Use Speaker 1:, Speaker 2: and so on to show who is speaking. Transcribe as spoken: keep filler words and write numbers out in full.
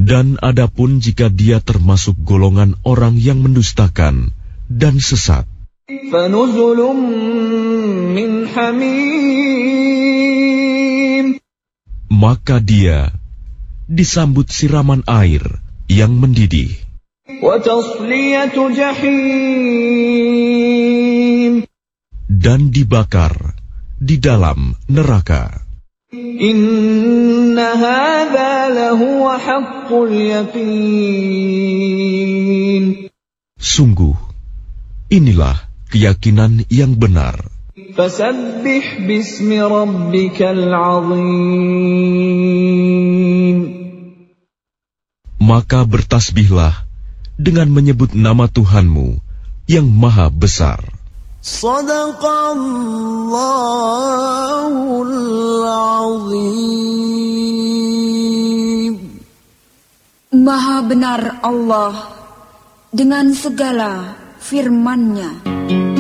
Speaker 1: Dan adapun jika dia termasuk golongan orang yang mendustakan dan sesat,
Speaker 2: فَنُزُلٌ مِّنْ حَمِيمٍ,
Speaker 1: maka dia disambut siraman air yang mendidih,
Speaker 2: وَتَصْلِيَةُ جَحِيمٍ,
Speaker 1: dan dibakar di dalam neraka.
Speaker 2: إِنَّ هَذَا لَهُوَ حَقُّ الْيَقِينِ,
Speaker 1: Sungguh, inilah keyakinan yang benar.
Speaker 2: فَسَبِّحْ بِاسْمِ رَبِّكَ الْعَظِيمِ,
Speaker 1: Maka bertasbihlah dengan menyebut nama Tuhanmu yang maha besar.
Speaker 2: Shadaqallahul Azim.
Speaker 3: Maha benar Allah dengan segala firman-Nya.